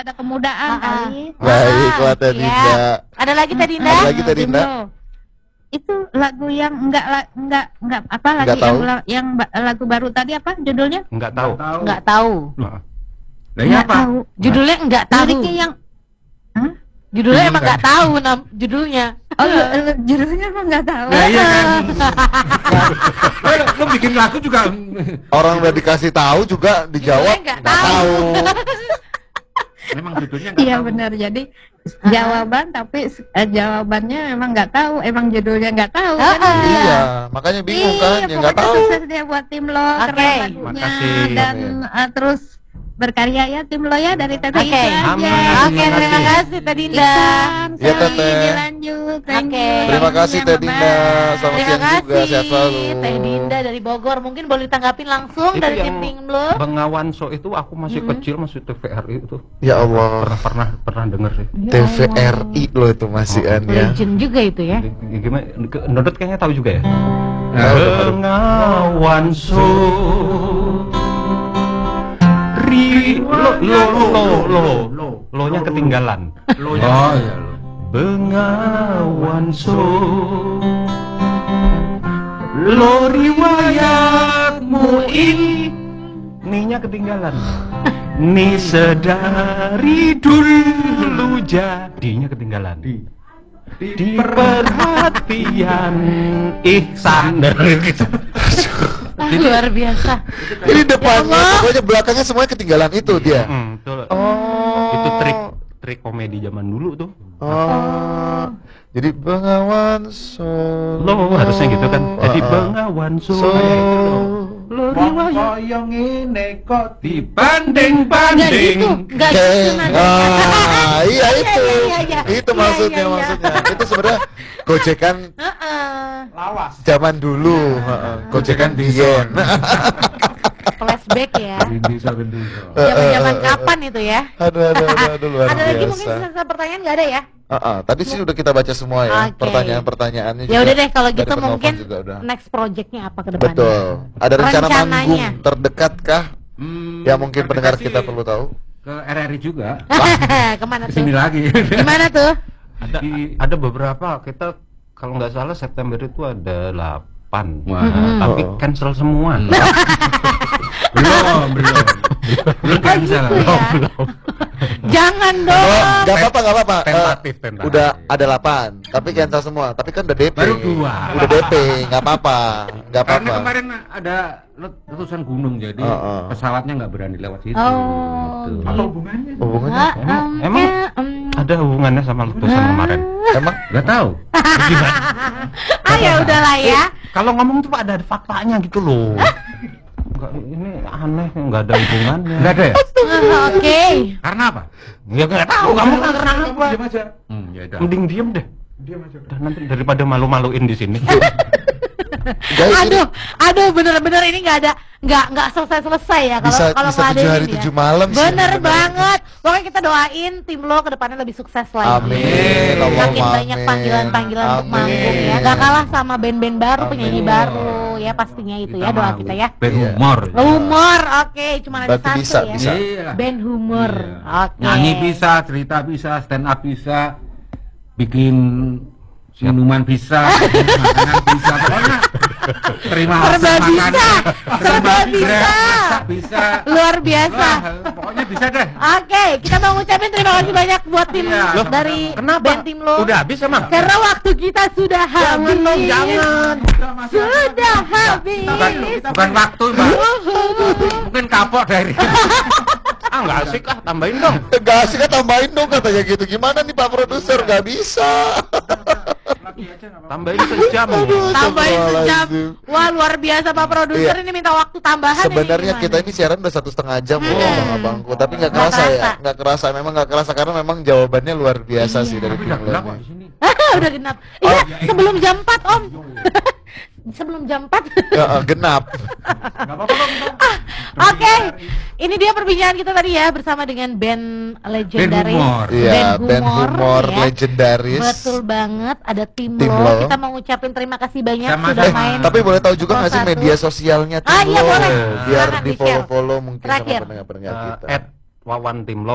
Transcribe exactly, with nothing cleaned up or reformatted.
ada kemudaan Ah, ah. kali. Baiklah Teh Iya. Dinda. Ada lagi Teh Dinda? Ada lagi Teh Dinda? Timlo. Itu lagu yang enggak la- enggak enggak apa lagi Enggak yang tahu. la- yang ba- lagu baru tadi apa judulnya? Enggak tahu. Nggak tahu. Lah Enggak ini apa? tahu. Judulnya nggak tahu. Liriknya yang Hah? Judulnya emang Bingung nggak tahu nam judulnya. Oh, lu- lu- judulnya emang enggak tahu. Nah, iya kan. Eh, lo bikin lagu juga. Orang udah dikasih tahu juga dijawab Judulnya nggak nggak tahu. tahu. Memang judulnya nggak Iya tahu. benar. Jadi jawaban tapi eh, jawabannya memang nggak tahu. Emang judulnya nggak tahu kan? Ah, ah. Iya, makanya bingung kan, Iya, ya nggak pokoknya tahu. sukses dia buat tim lo, Oke. keren lagunya Makasih. dan eh, terus berkarya ya tim lo ya dari Teteh Oke. itu aja. Amin. Oke, Terima terima kasih. kasih Teh Dinda. Iksan, Iya, Sally, Teteh. dilanjut. Thank Oke. you. Terima kasih Teh Bye-bye. Dinda. Selamat Terima siang juga, kasih sehat selalu. Teh Dinda dari Bogor. Mungkin boleh ditanggapin langsung Itu dari yang tim lo. Bengawan So itu aku masih Mm-mm. kecil masih T V R I itu. Ya Allah, Pernah pernah pernah denger sih. T V R I loh itu masih Oh, an ya. Legend juga itu ya. Gimana? Ke- Nodot kayaknya tahu juga ya. Tahu, tahu. Bengawan So Ri lo lo lo lo lo lo nya ketinggalan. Lo nya. Oh iya lo. Bengawan So lo riwayatmu ini nya ketinggalan. Ni sedari dulu jadinya ketinggalan. Di perhatian ihsan gitu. Ah, luar biasa. Ini depannya, pokoknya belakangnya semuanya ketinggalan itu dia. Hmm, betul. Oh. Itu trik trik komedi zaman dulu tuh. Oh. Jadi Bengawan Solo. Lo harusnya gitu kan. Jadi Ah, ah. Bengawan So. Solo. Lo riwayat Koyong ini kok dibanding-banding. Enggak gitu, Eh, nada. ah, iya itu. Iya, iya, iya. Itu Iya, maksudnya iya, iya. maksudnya. Itu sebenarnya gojekan Heeh. lawas. zaman dulu, heeh. Gojekan biyen. Flashback ya. Gendisa gendisa. Zaman-zaman kapan itu ya? Aduh, aduh, aduh, aduh, luar Ada lagi mungkin biasa. sisa pertanyaan nggak ada ya? Heeh, tadi sih udah kita baca semua ya, Oke. pertanyaan-pertanyaannya. Ya juga udah deh kalau dari gitu penelpon mungkin juga udah. next projectnya apa ke depannya? Betul. Ada rencana Rencananya. manggung terdekat kah? Hmm, Ya mungkin pendengar terdekat kita sih perlu tahu. ke R R I juga. Kemana tuh? Kesini lagi. Gimana tuh? Ada ada beberapa kita kalau nggak salah September itu ada delapan. Wah. Tapi Oh. cancel semua. belum, belum. Belum cancel. gitu ya? Jangan Oh, dong. nggak apa-apa, nggak apa-apa. Eh, Tentatif, tentatif. Udah ada delapan, tapi cancel semua. Tapi kan udah D P. Baru dua. Udah D P, nggak apa-apa, nggak Karena apa-apa. kemarin ada letusan gunung jadi Oh, oh. pesawatnya nggak berani lewat situ. Oh, Gitu. gitu. Apa hubungannya? Hubungannya? Ah, Emang- em, emang- ya, em. Ada hubungannya sama letusan kemarin. Emang Gak tahu. Ah ya udahlah ya. Kalau ngomong tuh ada faktanya gitu loh. Enggak, ini aneh, nggak ada hubungannya. Gak ada ya? Ah, Oke. Karena apa? Ya nggak tahu kamu nggak karena apa. Diam aja. Hmm, ya udah. Mending diem deh. Diam aja. Udah nanti daripada malu-maluin di sini. guys, ini Aduh, aduh bener-bener ini nggak ada nggak nggak selesai-selesai ya kalau bisa kalau bisa nggak ada tujuh hari ini ya. tujuh malam sih. Bener bener. banget. Pokoknya kita doain tim lo ke depannya lebih sukses lagi. Amin. Makin Allahumma banyak amin. panggilan-panggilan untuk Amin. manggung ya. Gak kalah sama band-band baru, Amin. penyanyi baru ya pastinya itu ya doa mau kita ya. band Iya. humor. Humor, oke, cuma ada Berarti satu bisa, ya. bisa. Iya. Band humor, Iya. oke. Nyanyi bisa, cerita bisa, stand up bisa, bikin minuman bisa, bikin makanan bisa, pokoknya terima Serba makan, bisa, serba bisa. masak bisa, Luar biasa. wah, pokoknya bisa deh. Oke, kita mau ngucapin terima kasih banyak buat tim Iya, Loh, dari Kenapa? band tim lo. Udah habis emang? Karena waktu kita sudah habis. Jangan dong, jangan. Sudah habis. Bukan, bukan waktu, Mbak. Mungkin kapok dari. Ah nggak asik ah, tambahin dong. Gak asik kan tambahin dong katanya gitu. Gimana nih Pak Produser? Gak bisa. Tambahin sejam. Tambahin sejam. Astagfirullahaladzim. Wah luar biasa Pak Produser Iya. ini minta waktu tambahan. Sebenarnya ini kita gimana? ini siaran udah satu setengah jam loh, Hmm. Bang Abangku. Tapi nggak Nggak kerasa ya, kerasa. nggak kerasa. Memang nggak kerasa karena memang jawabannya luar biasa Iya. sih dari Tapi tim udah gelap lo kok ini. di sini. udah genap. Iya, sebelum jam empat Om. Sebelum jam empat. Ya, eh, genap. Nggak apa-apa kok kita. Oke, ini dia perbincangan kita tadi ya bersama dengan band legendaris, humor. Iya, band humor ya. legendaris. Betul banget, ada tim, Tim lo. lo. Kita mau ngucapin terima kasih banyak Sama-sama. sudah Eh, main. tapi boleh tahu juga nggak sih Satu. media sosialnya tim Ah, iya, lo? boleh. Biar Silakan di di-share. follow-follow mungkin Terakhir. sama pendengar-pendengar Eh, kita. at Wawan Tim Lo